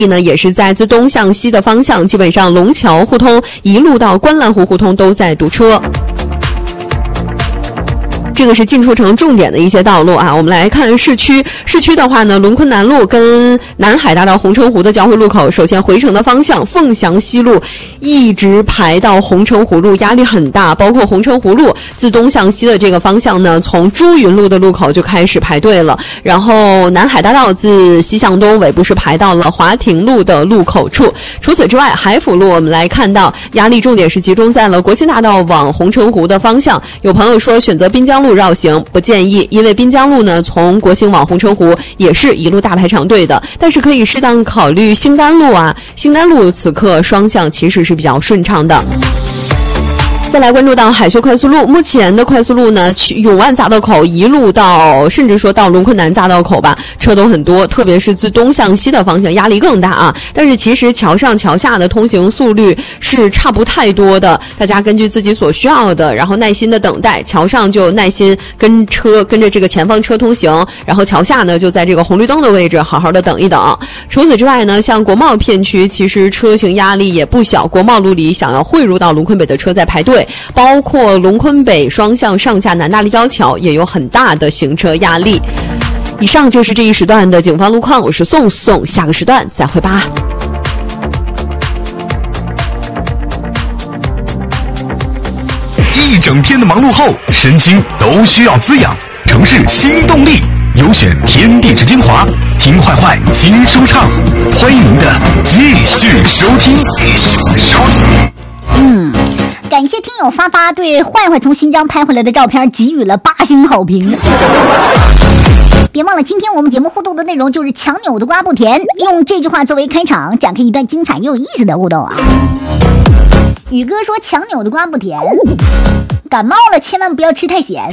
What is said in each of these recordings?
呢也是在自东向西的方向，基本上龙桥互通一路到观澜湖互通都在堵车。这个是进出城重点的一些道路啊。我们来看市区的话呢，伦昆南路跟南海大道红城湖的交汇路口，首先回程的方向凤翔西路一直排到红城湖路，压力很大，包括红城湖路自东向西的这个方向呢，从朱云路的路口就开始排队了，然后南海大道自西向东尾部是排到了华亭路的路口处。除此之外，海辅路我们来看到压力重点是集中在了国庆大道往红城湖的方向，有朋友说选择滨江路绕行不建议，因为滨江路呢从国兴往红城湖也是一路大排长队的，但是可以适当考虑兴丹路啊，兴丹路此刻双向其实是比较顺畅的。再来关注到海修快速路，目前的快速路呢，永万匝道口一路到甚至说到龙昆南匝道口吧，车都很多，特别是自东向西的方向压力更大啊。但是其实桥上桥下的通行速率是差不太多的，大家根据自己所需要的，然后耐心的等待，桥上就耐心跟着这个前方车通行，然后桥下呢就在这个红绿灯的位置好好的等一等。除此之外呢，像国贸片区其实车行压力也不小，国贸路里想要汇入到龙昆北的车在排队，包括龙昆北双向上下南大立交桥也有很大的行车压力。以上就是这一时段的警方路况，我是宋，下个时段再会吧。 一整天的忙碌后，身心都需要滋养，城市新动力优选天地之精华，听坏坏新说唱，欢迎您的继续收听。 感谢听友发对坏坏从新疆拍回来的照片给予了8星好评。别忘了，今天我们节目互动的内容就是强扭的瓜不甜，用这句话作为开场，展开一段精彩又有意思的互动啊。宇哥说强扭的瓜不甜，感冒了千万不要吃太咸。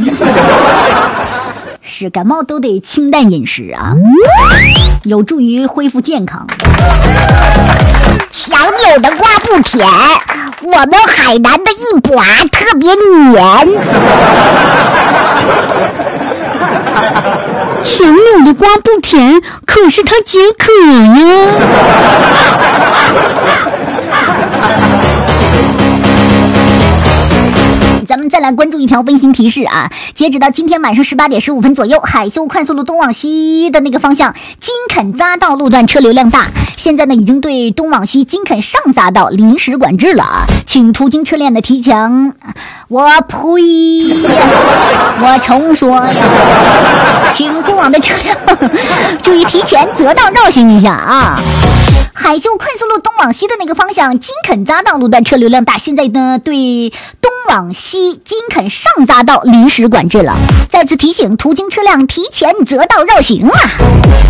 是感冒都得清淡饮食啊，有助于恢复健康。 强扭的瓜不甜，我们海南的一拔特别黏。 强扭的瓜不甜，可是它解渴呀。 咱们再来关注一条温馨提示啊！截止到今天晚上18点15分左右，海修快速路东往西的那个方向金肯匝道路段车流量大，现在呢已经对东往西金肯上匝道临时管制了啊！请途经车辆的提前，我重说呀，请过往的车辆注意提前择道绕行一下啊！海修快速路东往西的那个方向金肯匝道路段车流量大，现在呢对东往西金肯上匝道临时管制了，再次提醒途经车辆提前择道绕行啊！